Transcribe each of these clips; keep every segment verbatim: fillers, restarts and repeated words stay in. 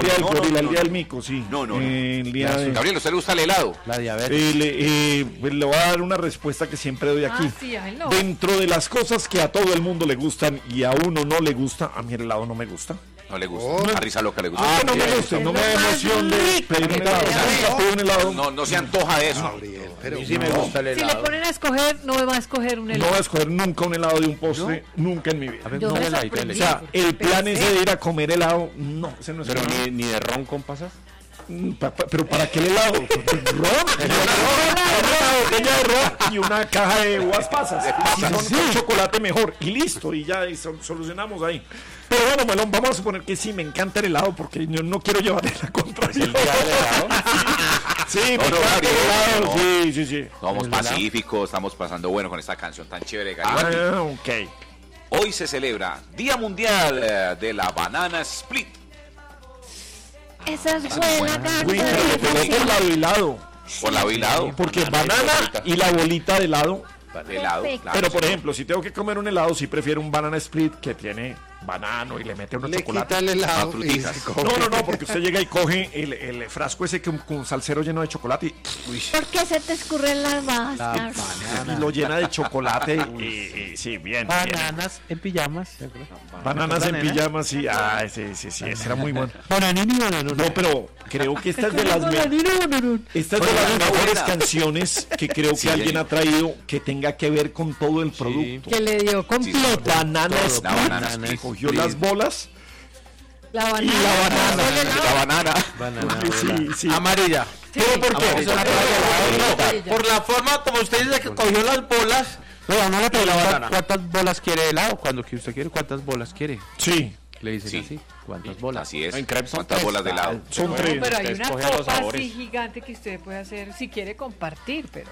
día del no, gorila, no, el no, día no. del mico, sí. No, no, no. Eh, el día de... Gabriel, ¿a usted le gusta el helado? La diabetes. Eh, le, eh, pues le voy a dar una respuesta que siempre doy aquí. Ah, sí, a él no. Dentro de las cosas que a todo el mundo le gustan y a uno no le gusta, a mí el helado no me gusta. No le gusta. Oh. A Risa Loca le gusta. Ah, no me Bien. gusta, Es no me lo da más emoción de rico. pedir un helado. Nunca pedí un helado. No, no se antoja de eso. Gabriel, pero A mí sí me gusta el Si le helado. ponen a escoger, no va a escoger un No helado. voy a escoger nunca un helado de un postre, nunca en mi vida. A ver, Yo no me me la sorprendí. O sea, el plan Pensé. ese de ir a comer helado, no, ese no es Pero plan. ni, ni de ron con pasas. Mm, pa- pa- Pero ¿para qué el helado? ¿Ron? Una botella de ron y una caja de uvas pasas. Si son con chocolate mejor. Y listo, y ya y sol- solucionamos ahí. Pero bueno, Melón, vamos a suponer que sí, me encanta el helado porque yo no quiero llevarle la contraria. Sí, me No, no, encanta el Gabriel, helado. no. Sí, sí, sí. Somos pacíficos, estamos pasando bueno con esta canción tan chévere de Garibaldi. Ah, ok. Hoy se celebra Día Mundial eh, de la Banana Split. Esa es buena Uy, pero canción. pero por lado y lado. Por lado y lado. Porque Banana y banana bolita. y la bolita de helado. De helado, Perfecto. claro. Pero por ejemplo, si tengo que comer un helado, sí prefiero un banana split que tiene banano y le mete unos le chocolate. quita el helado Más y fruticas. se come. No, no, no, porque usted llega y coge el, el frasco ese con, con salsero lleno de chocolate y, ¿Por qué se te escurren las máscaras? y lo llena de chocolate y, y- sí, bien, bien. Bananas en pijamas. Bananas en Banana. pijamas y, ay, sí, sí, sí, ese era muy bueno. Bananini, bananón. No, pero creo que esta es de las, me- Bananini, bananón. esta es de Oye, las una mejores buena. canciones que creo que Sí, alguien sí. ha traído que tenga que ver con todo el producto. Que le dio completo. Banana La split, banana split. cogió las bolas La banana. y la banana. La banana. Banana. Sí, sí. Amarilla. ¿Pero por qué? Amarilla. Amarilla. Por la forma como usted dice que cogió las bolas. No, no le la pregunta banana. cuántas bolas quiere de helado. Cuando que usted quiere, ¿cuántas bolas quiere? Sí, Le dicen Sí. así. ¿Cuántas bolas? Así es. En crepes son ¿Cuántas tres. bolas de helado? son No, tres. pero hay Usted una escoge los copa así sabores. gigante que usted puede hacer si quiere compartir, pero...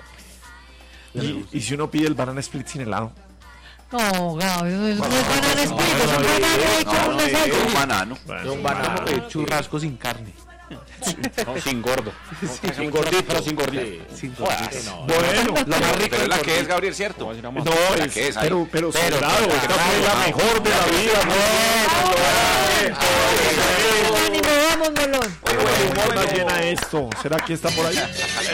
Y, y si uno pide el banana split sin helado. No, Gaby, no es no es banana split, es un banano hecho No, con no, desayuno. es un banano. Un banano. Eh, churrasco sin carne. No, sin gordo. Sin gordito. Pero sin gordito. Sin Joder, gordito. no. Bueno, La más rica Pero es la del que es, gordito. Gabriel, ¿cierto? Como decíamos. no, La es, que es ahí. pero, pero, Pero, sobrado, pero, esta fue la ah, mejor de la vida, Ánimo, vamos, Melón. ¿no? ¿Cómo más llena esto? ¿Será que está por ahí?